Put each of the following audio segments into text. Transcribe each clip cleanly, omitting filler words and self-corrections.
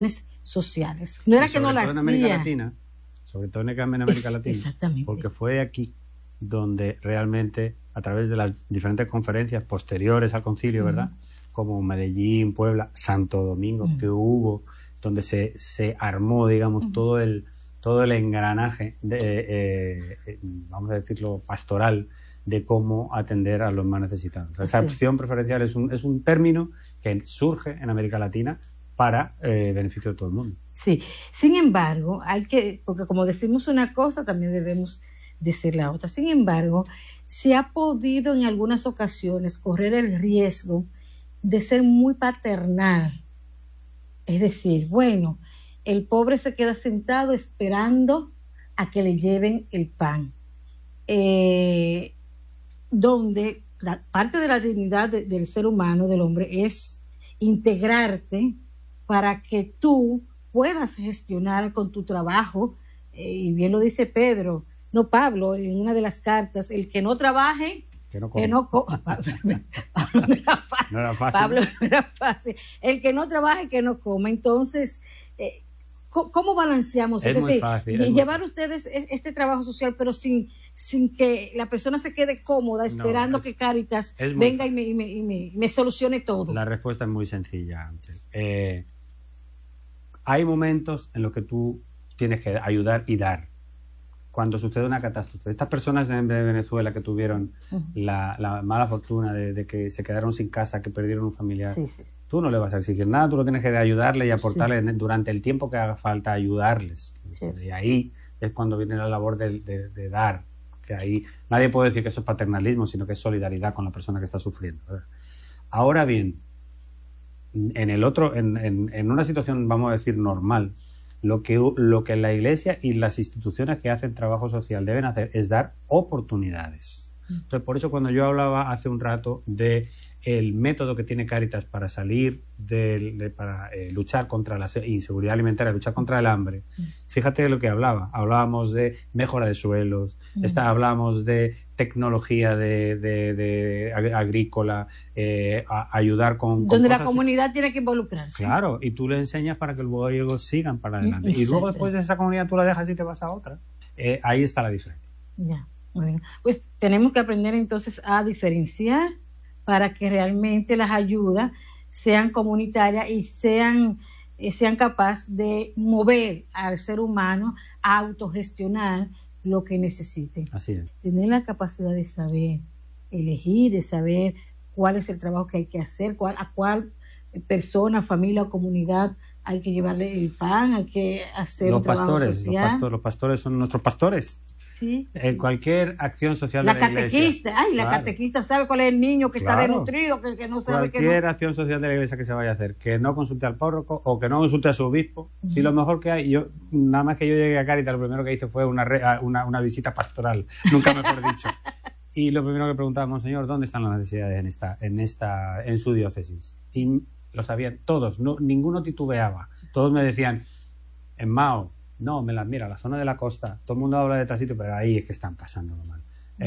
sociales. No era que no la hacía. Sobre todo en América Latina. Exactamente. Porque fue aquí donde realmente, a través de las diferentes conferencias posteriores al concilio, ¿verdad? Como Medellín, Puebla, Santo Domingo, que hubo, donde se armó, digamos, todo el engranaje vamos a decirlo, pastoral, de cómo atender a los más necesitados. Esa opción preferencial es un término que surge en América Latina para beneficio de todo el mundo. Sí, sin embargo, porque como decimos una cosa, también debemos decir la otra. Sin embargo, se ha podido en algunas ocasiones correr el riesgo de ser muy paternal. Es decir, bueno, el pobre se queda sentado esperando a que le lleven el pan. Donde parte de la dignidad del ser humano, del hombre, es integrarte para que tú puedas gestionar con tu trabajo, y bien lo dice Pablo, en una de las cartas, el que no trabaje, que no coma. Pablo no era fácil. El que no trabaje, que no coma. Entonces, ¿cómo balanceamos eso? Es muy fácil. Y llevar ustedes este trabajo social, pero sin que la persona se quede cómoda esperando que Cáritas venga y me solucione todo. La respuesta es muy sencilla, Ángel. Hay momentos en los que tú tienes que ayudar y dar. Cuando sucede una catástrofe, estas personas de Venezuela que tuvieron la mala fortuna de que se quedaron sin casa, que perdieron un familiar, tú no le vas a exigir nada, tú lo tienes que ayudarle y aportarle durante el tiempo que haga falta, ayudarles. Y ahí es cuando viene la labor de dar, que ahí nadie puede decir que eso es paternalismo, sino que es solidaridad con la persona que está sufriendo, ¿verdad? Ahora bien, en una situación, vamos a decir, normal, lo que la Iglesia y las instituciones que hacen trabajo social deben hacer es dar oportunidades. Entonces, por eso cuando yo hablaba hace un rato de el método que tiene Cáritas para salir para luchar contra la inseguridad alimentaria, luchar contra el hambre, fíjate de lo que hablábamos de mejora de suelos, hablábamos de tecnología de agrícola, ayudar con donde la comunidad tiene que involucrarse. Claro, y tú le enseñas para que luego ellos sigan para adelante. Y luego después de esa comunidad tú la dejas y te vas a otra. Ahí está la diferencia. Ya, bueno, pues tenemos que aprender entonces a diferenciar para que realmente las ayudas sean comunitarias y sean capaces de mover al ser humano a autogestionar lo que necesite. Así es. Tener la capacidad de saber elegir, de saber cuál es el trabajo que hay que hacer, a cuál persona, familia o comunidad hay que llevarle el pan, hay que hacer un trabajo social. Los pastores son nuestros pastores. Sí. En cualquier acción social de la iglesia. La catequista sabe cuál es el niño que está desnutrido, que no sabe. Cualquier acción social de la iglesia que se vaya a hacer, que no consulte al párroco o que no consulte a su obispo. Si lo mejor que hay, nada más que yo llegué a Cáritas, lo primero que hice fue una visita pastoral, nunca mejor dicho. Y lo primero que preguntábamos, Señor, ¿dónde están las necesidades en su diócesis? Y lo sabían todos, ninguno titubeaba. Todos me decían, en Mao, no, mira, la zona de la costa, todo el mundo habla de tal sitio, pero ahí es que están pasándolo mal.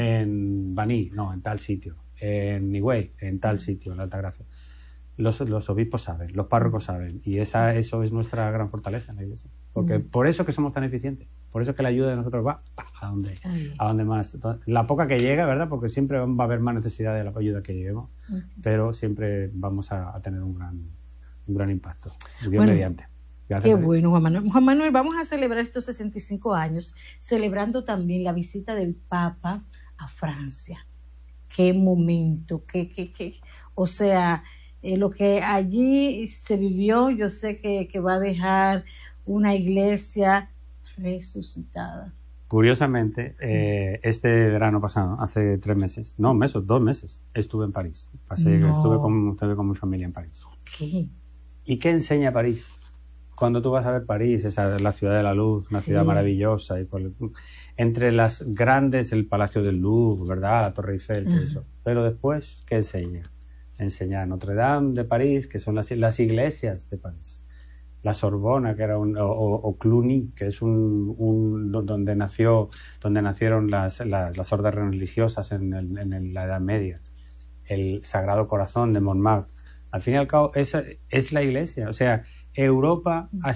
En Baní, no, en tal sitio. En Higüey, en tal sitio, en la Altagracia. Los obispos saben, los párrocos saben, y eso es nuestra gran fortaleza en la iglesia. Porque por eso que somos tan eficientes, por eso que la ayuda de nosotros va a donde más. La poca que llega, ¿verdad? Porque siempre va a haber más necesidad de la ayuda que lleguemos, pero siempre vamos a tener un gran impacto. Dios mediante. Gracias. Qué bueno, Juan Manuel. Juan Manuel, vamos a celebrar estos 65 años, celebrando también la visita del Papa a Francia. Qué momento, o sea, lo que allí se vivió, yo sé que va a dejar una iglesia resucitada. Curiosamente, este verano pasado, hace 2 meses, estuve en París. Estuve con mi familia en París. ¿Qué? ¿Y qué enseña París? Cuando tú vas a ver París, la ciudad de la luz, una ciudad maravillosa, y entre las grandes, el Palacio del Louvre, ¿verdad? La Torre Eiffel, todo eso. Pero después, ¿qué enseña? Enseña Notre Dame de París, que son las iglesias de París. La Sorbona, que era o Cluny, que es donde nacieron las órdenes religiosas en la Edad Media. El Sagrado Corazón de Montmartre. Al fin y al cabo, esa es la Iglesia. O sea, Europa ha